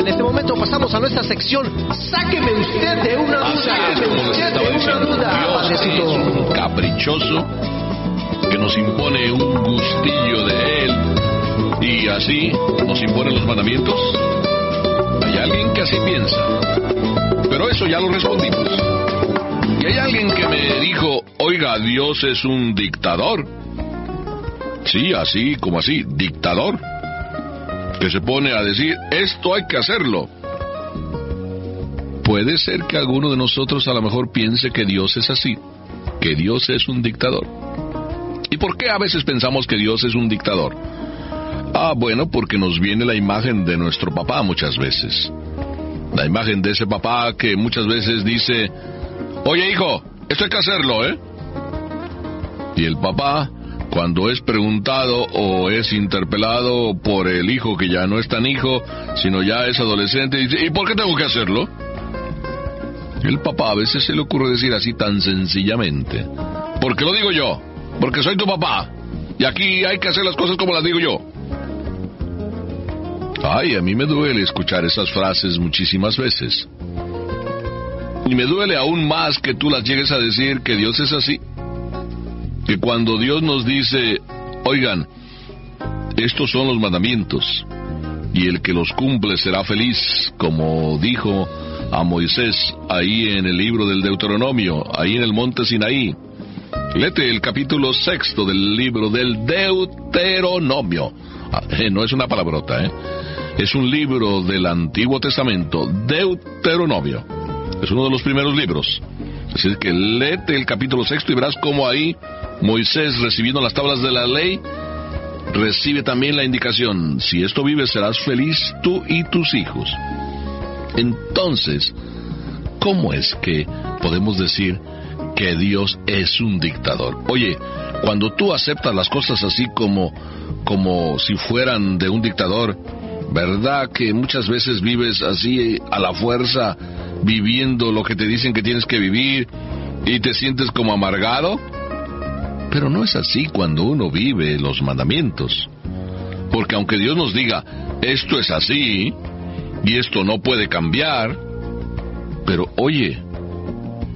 En este momento pasamos a nuestra sección. Sáqueme usted de una duda. Sáqueme usted de una duda, padrecito. Dios es un caprichoso que nos impone un gustillo de Él y así nos impone los mandamientos. Hay alguien que así piensa, pero eso ya lo respondimos. Y hay alguien que me dijo, oiga, Dios es un dictador. Sí, así como así, dictador, que se pone a decir, esto hay que hacerlo. Puede ser que alguno de nosotros a lo mejor piense que Dios es así, que Dios es un dictador. ¿Y por qué a veces pensamos que Dios es un dictador? Bueno, porque nos viene la imagen de nuestro papá muchas veces. La imagen de ese papá que muchas veces dice, oye hijo, esto hay que hacerlo, ¿eh? Y el papá, cuando es preguntado o es interpelado por el hijo que ya no es tan hijo, sino ya es adolescente, dice, ¿y por qué tengo que hacerlo? El papá a veces se le ocurre decir así tan sencillamente, porque lo digo yo, porque soy tu papá, y aquí hay que hacer las cosas como las digo yo. Ay, a mí me duele escuchar esas frases muchísimas veces. Y me duele aún más que tú las llegues a decir que Dios es así. Que cuando Dios nos dice, oigan, estos son los mandamientos, y el que los cumple será feliz, como dijo a Moisés ahí en el libro del Deuteronomio, ahí en el monte Sinaí. Léete el capítulo 6 del libro del Deuteronomio. No es una palabrota, es un libro del Antiguo Testamento, Deuteronomio. Es uno de los primeros libros. Así que léete el capítulo 6 y verás cómo ahí Moisés, recibiendo las tablas de la ley, recibe también la indicación, si esto vives serás feliz tú y tus hijos. Entonces, ¿cómo es que podemos decir que Dios es un dictador? Oye, cuando tú aceptas las cosas así como si fueran de un dictador, ¿verdad que muchas veces vives así a la fuerza, viviendo lo que te dicen que tienes que vivir y te sientes como amargado? Pero no es así cuando uno vive los mandamientos. Porque aunque Dios nos diga, esto es así y esto no puede cambiar, pero oye,